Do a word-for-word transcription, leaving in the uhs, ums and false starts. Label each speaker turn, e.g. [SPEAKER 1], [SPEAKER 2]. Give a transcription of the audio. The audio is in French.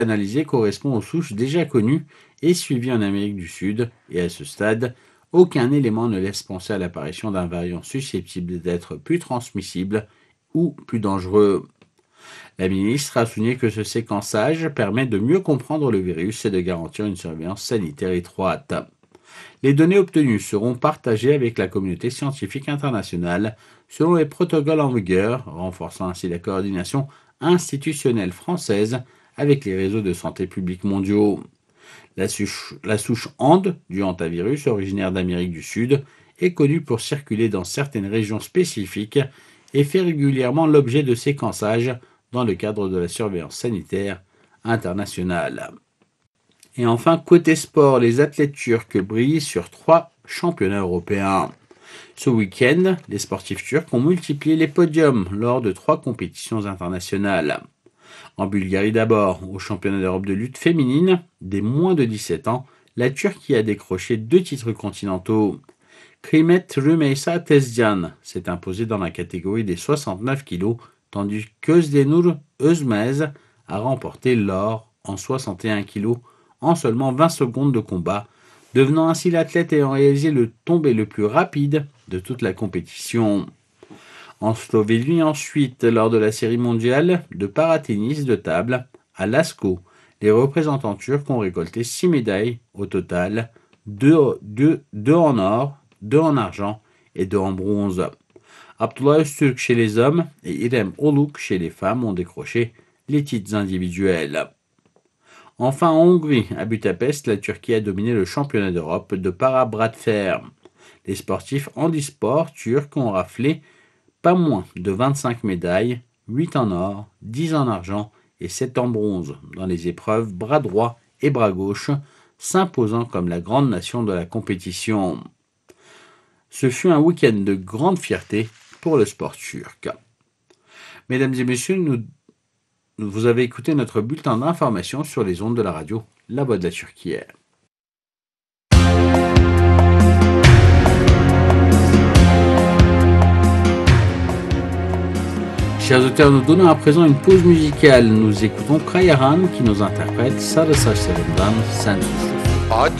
[SPEAKER 1] analysée correspond aux souches déjà connues et suivies en Amérique du Sud, et à ce stade, aucun élément ne laisse penser à l'apparition d'un variant susceptible d'être plus transmissible ou plus dangereux. La ministre a souligné que ce séquençage permet de mieux comprendre le virus et de garantir une surveillance sanitaire étroite. Les données obtenues seront partagées avec la communauté scientifique internationale selon les protocoles en vigueur, renforçant ainsi la coordination institutionnelle française avec les réseaux de santé publique mondiaux. La souche, la souche Ande du hantavirus, originaire d'Amérique du Sud, est connue pour circuler dans certaines régions spécifiques et fait régulièrement l'objet de séquençage dans le cadre de la surveillance sanitaire internationale. Et enfin, côté sport, les athlètes turcs brillent sur trois championnats européens. Ce week-end, les sportifs turcs ont multiplié les podiums lors de trois compétitions internationales. En Bulgarie d'abord, au championnat d'Europe de lutte féminine, des moins de dix-sept ans, la Turquie a décroché deux titres continentaux. Kıymet Rümeysa Tezcan s'est imposée dans la catégorie des soixante-neuf kilos, tandis qu'Özdemir Özmez a remporté l'or en soixante et un kilos en seulement vingt secondes de combat, devenant ainsi l'athlète ayant réalisé le tombé le plus rapide de toute la compétition. En Slovénie ensuite, lors de la série mondiale de paratennis de table à Lascaux, les représentants turcs ont récolté six médailles au total, deux en or, deux en argent et deux en bronze. Abdullah Öztürk chez les hommes et Irem Oluk chez les femmes ont décroché les titres individuels. Enfin, en Hongrie, à Budapest, la Turquie a dominé le championnat d'Europe de para-bras de fer. Les sportifs handisport turcs ont raflé pas moins de vingt-cinq médailles, huit en or, dix en argent et sept en bronze dans les épreuves bras droit et bras gauche, s'imposant comme la grande nation de la compétition. Ce fut un week-end de grande fierté pour le sport turc. Mesdames et messieurs, nous Vous avez écouté notre bulletin d'information sur les ondes de la radio La Voix de la Turquie. Chers auditeurs, nous donnons à présent une pause musicale. Nous écoutons Kayahan qui nous interprète Sarı Saçlarımdan Sen Suçlusun.